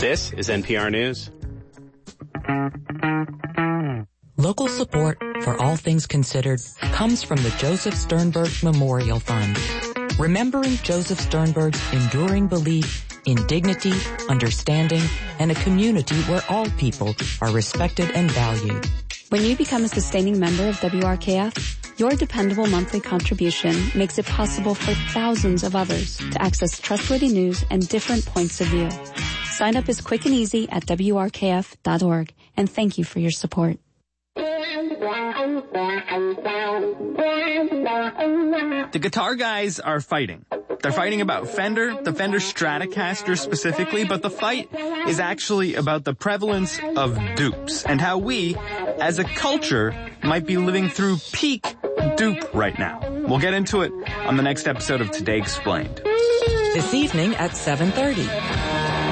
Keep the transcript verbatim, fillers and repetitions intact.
This is N P R News. Local support for All Things Considered comes from the Joseph Sternberg Memorial Fund. Remembering Joseph Sternberg's enduring belief in dignity, understanding, and a community where all people are respected and valued. When you become a sustaining member of W R K F, your dependable monthly contribution makes it possible for thousands of others to access trustworthy news and different points of view. Sign up is quick and easy at W R K F dot org, and thank you for your support. The guitar guys are fighting. They're fighting about Fender, the Fender Stratocaster specifically, but the fight is actually about the prevalence of dupes and how we, as a culture, might be living through peak dupe right now. We'll get into it on the next episode of Today Explained. This evening at seven thirty.